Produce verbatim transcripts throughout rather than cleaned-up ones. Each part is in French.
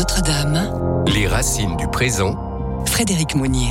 Notre-Dame. Les racines du présent. Frédéric Monnier.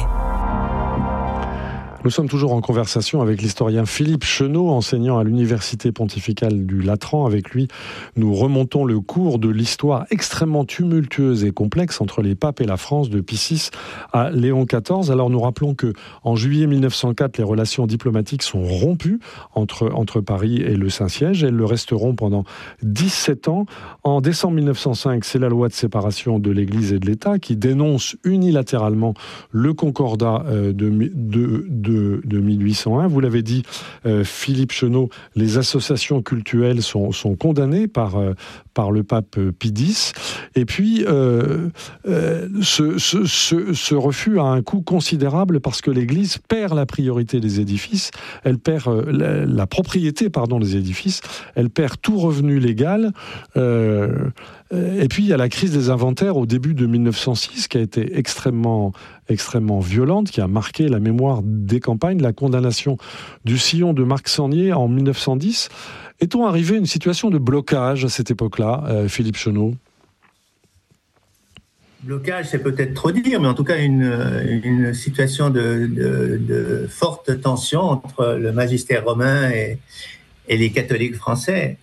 Nous sommes toujours en conversation avec l'historien Philippe Chenot, enseignant à l'Université pontificale du Latran. Avec lui, nous remontons le cours de l'histoire extrêmement tumultueuse et complexe entre les papes et la France de Pie six à Léon quatorze. Alors nous rappelons que en juillet mille neuf cent quatre, les relations diplomatiques sont rompues entre, entre Paris et le Saint-Siège. Elles le resteront pendant dix-sept ans. En décembre mille neuf cent cinq, c'est la loi de séparation de l'Église et de l'État qui dénonce unilatéralement le concordat de, de, de de mille huit cent un. Vous l'avez dit, euh, Philippe Chenot, les associations cultuelles sont, sont condamnées par, euh, par le pape Pie X. Et puis, euh, euh, ce, ce, ce, ce refus a un coût considérable parce que l'Église perd la priorité des édifices, elle perd euh, la, la propriété pardon, des édifices, elle perd tout revenu légal. Euh, Et puis, il y a la crise des inventaires au début de mille neuf cent six qui a été extrêmement, extrêmement violente, qui a marqué la mémoire des campagnes, la condamnation du sillon de Marc Sangnier en mille neuf cent dix. Est-on arrivé à une situation de blocage à cette époque-là, euh, Philippe Chenot ? Blocage, c'est peut-être trop dire, mais en tout cas une, une situation de, de, de forte tension entre le magistère romain et, et les catholiques français.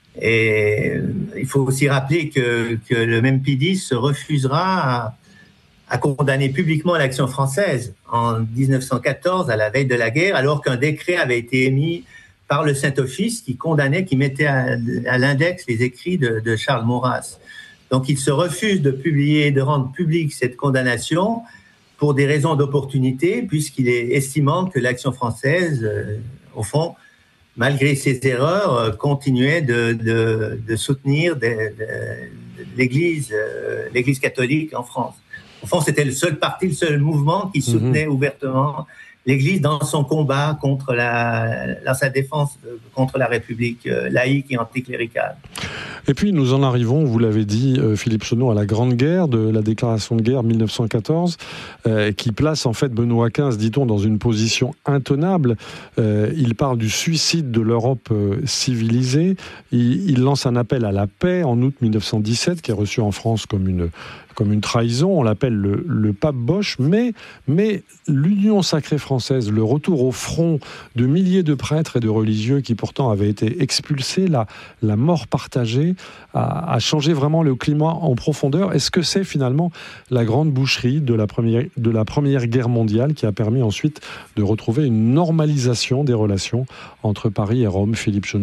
Et il faut aussi rappeler que, que le même Pie X se refusera à, à condamner publiquement l'action française en dix-neuf cent quatorze, à la veille de la guerre, alors qu'un décret avait été émis par le Saint-Office qui condamnait, qui mettait à, à l'index les écrits de, de Charles Maurras. Donc il se refuse de publier, de rendre publique cette condamnation pour des raisons d'opportunité, puisqu'il est estimant que l'action française, euh, au fond, malgré ses erreurs, continuait de, de, de soutenir de, de, de l'Église, euh, l'Église catholique en France. Au fond, c'était le seul parti, le seul mouvement qui soutenait mmh. ouvertement l'Église dans son combat contre la, dans sa défense contre la République laïque et anticléricale. Et puis nous en arrivons, vous l'avez dit, Philippe Chenot, à la Grande Guerre, de la déclaration de guerre mille neuf cent quatorze, euh, qui place en fait Benoît quinze, dit-on, dans une position intenable. Euh, il parle du suicide de l'Europe euh, civilisée. Il, il lance un appel à la paix en août mille neuf cent dix-sept, qui est reçu en France comme une comme une trahison, on l'appelle le, le pape Bosch, mais, mais l'Union sacrée française, le retour au front de milliers de prêtres et de religieux qui pourtant avaient été expulsés, la, la mort partagée, a, a changé vraiment le climat en profondeur. Est-ce que c'est finalement la grande boucherie de la première, de la Première Guerre mondiale qui a permis ensuite de retrouver une normalisation des relations entre Paris et Rome, Philippe Chenot ?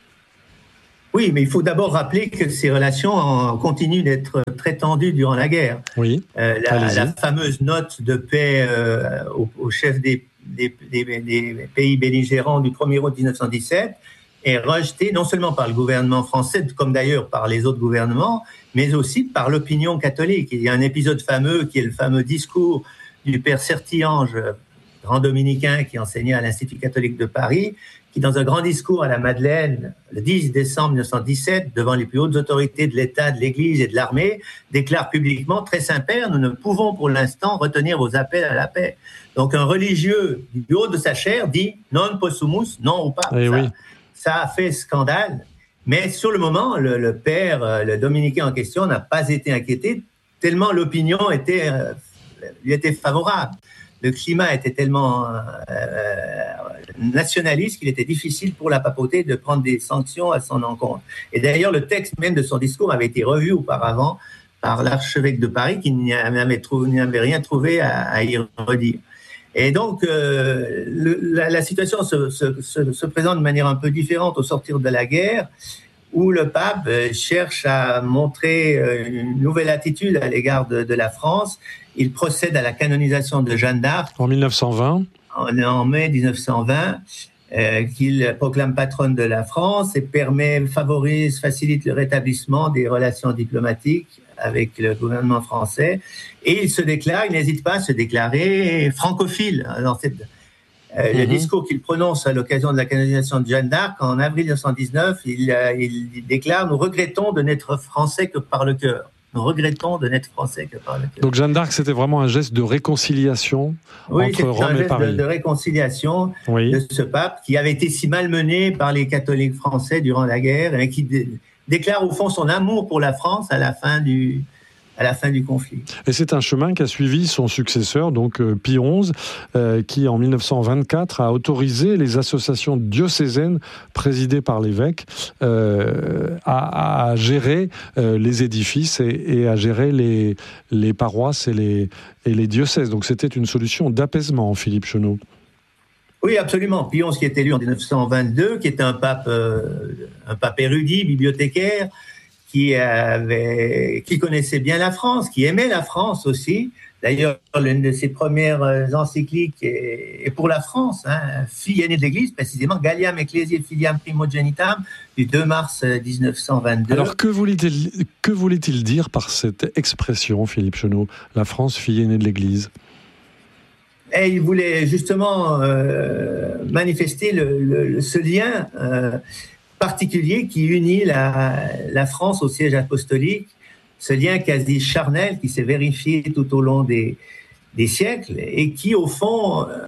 Oui, mais il faut d'abord rappeler que ces relations continuent d'être très tendues durant la guerre. Oui. Euh, la, la fameuse note de paix euh, au, au chef des, des, des, des pays belligérants du premier août dix-neuf cent dix-sept est rejetée non seulement par le gouvernement français, comme d'ailleurs par les autres gouvernements, mais aussi par l'opinion catholique. Il y a un épisode fameux qui est le fameux discours du père Sertillange, grand dominicain qui enseignait à l'Institut catholique de Paris, qui, dans un grand discours à la Madeleine, le dix décembre mille neuf cent dix-sept, devant les plus hautes autorités de l'État, de l'Église et de l'armée, déclare publiquement « Très Saint-Père, nous ne pouvons pour l'instant retenir vos appels à la paix ». Donc un religieux du haut de sa chair dit « Non possumus, non au pape ». Eh ça, oui. ça a fait scandale. Mais sur le moment, le, le père, le dominicain en question, n'a pas été inquiété, tellement l'opinion était, euh, lui était favorable. Le climat était tellement euh, nationaliste qu'il était difficile pour la papauté de prendre des sanctions à son encontre. Et d'ailleurs, le texte même de son discours avait été revu auparavant par l'archevêque de Paris qui n'avait, trou- n'avait rien trouvé à, à y redire. Et donc, euh, le, la, la situation se, se, se, se présente de manière un peu différente au sortir de la guerre, où le pape cherche à montrer une nouvelle attitude à l'égard de, de la France. Il procède à la canonisation de Jeanne d'Arc. En mille neuf cent vingt. En, en mai dix-neuf cent vingt, euh, qu'il proclame patronne de la France et permet, favorise, facilite le rétablissement des relations diplomatiques avec le gouvernement français. Et il se déclare, il n'hésite pas à se déclarer francophile dans cette... Euh, mm-hmm. Le discours qu'il prononce à l'occasion de la canonisation de Jeanne d'Arc en avril mille neuf cent dix-neuf, il, euh, il déclare « Nous regrettons de n'être français que par le cœur ». Nous regrettons de n'être français que par le cœur. Donc Jeanne d'Arc, c'était vraiment un geste de réconciliation oui, entre Rome et Paris. Oui, c'est un geste de, de réconciliation oui. de ce pape qui avait été si malmené par les catholiques français durant la guerre et qui dé- déclare au fond son amour pour la France à la fin du, à la fin du conflit. Et c'est un chemin qu'a suivi son successeur, donc euh, Pie onze, euh, qui en mille neuf cent vingt-quatre a autorisé les associations diocésaines présidées par l'évêque euh, à, à gérer euh, les édifices et, et à gérer les, les paroisses et les, et les diocèses. Donc c'était une solution d'apaisement, Philippe Chenot. Oui, absolument. Pie onze qui est élu en mille neuf cent vingt-deux, qui était un pape, euh, un pape érudit, bibliothécaire, qui avait, qui connaissait bien la France, qui aimait la France aussi. D'ailleurs, l'une de ses premières encycliques est, est pour la France, hein, fille aînée de l'Église, précisément Galliam Ecclesiae Filiam Primogenitam, du deux mars mille neuf cent vingt-deux. Alors, que voulait-il, que voulait-il dire par cette expression, Philippe Chenot, la France, fille aînée de l'Église? Et il voulait justement euh, manifester le, le, ce lien euh, particulier qui unit la, la France au siège apostolique, ce lien quasi charnel qui s'est vérifié tout au long des, des siècles et qui, au fond, euh,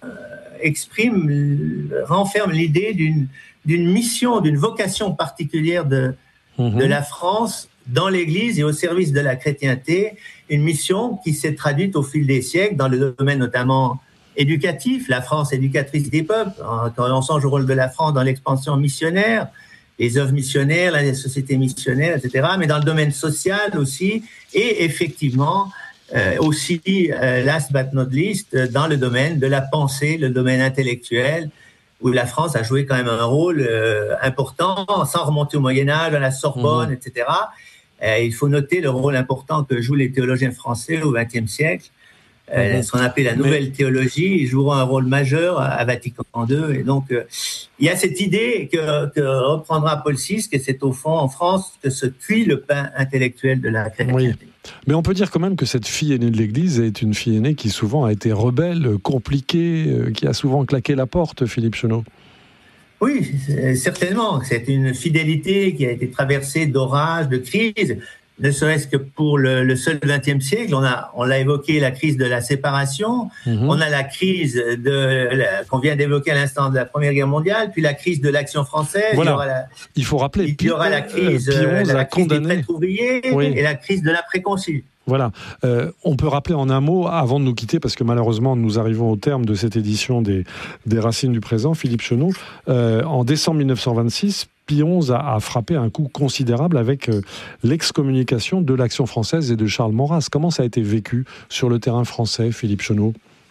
exprime, renferme l'idée d'une, d'une mission, d'une vocation particulière de, mmh. de la France dans l'Église et au service de la chrétienté, une mission qui s'est traduite au fil des siècles dans le domaine notamment éducatif, la France éducatrice des peuples, quand on songe au rôle de la France dans l'expansion missionnaire, les œuvres missionnaires, les sociétés missionnaires, et cetera, mais dans le domaine social aussi, et effectivement, euh, aussi, euh, last but not least, dans le domaine de la pensée, le domaine intellectuel, où la France a joué quand même un rôle euh, important, sans remonter au Moyen-Âge, à la Sorbonne, mmh. et cetera. Euh, il faut noter le rôle important que jouent les théologiens français au vingtième siècle. Euh, ce qu'on appelle la nouvelle Mais... théologie, ils joueront un rôle majeur à, à Vatican deux. Et donc, euh, il y a cette idée que, que reprendra Paul six, que c'est au fond en France que se cuit le pain intellectuel de la chrétienté. Oui. Mais on peut dire quand même que cette fille aînée de l'Église est une fille aînée qui souvent a été rebelle, compliquée, euh, qui a souvent claqué la porte, Philippe Chenot. Oui, certainement. C'est une fidélité qui a été traversée d'orages, de crises. Ne serait-ce que pour le, le seul vingtième siècle, on a, on l'a évoqué, la crise de la séparation, mmh. on a la crise de, la, qu'on vient d'évoquer à l'instant de la Première Guerre mondiale, puis la crise de l'Action française. Voilà. Il, y aura la, il faut rappeler, il y aura la crise, euh, la crise condamné... des prêtres ouvriers oui. et la crise de l'après-concile. Voilà. Euh, on peut rappeler en un mot, avant de nous quitter, parce que malheureusement nous arrivons au terme de cette édition des, des Racines du présent, Philippe Chenot, euh, en décembre mille neuf cent vingt-six, Pie onze a, a frappé un coup considérable avec euh, l'excommunication de l'Action française et de Charles Maurras. Comment ça a été vécu sur le terrain français, Philippe Chenot?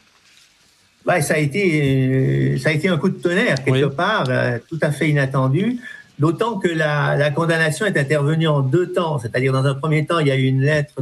Bah, ça a été, ça a été un coup de tonnerre, quelque oui. part, euh, tout à fait inattendu. D'autant que la, la condamnation est intervenue en deux temps. C'est-à-dire, dans un premier temps, il y a eu une lettre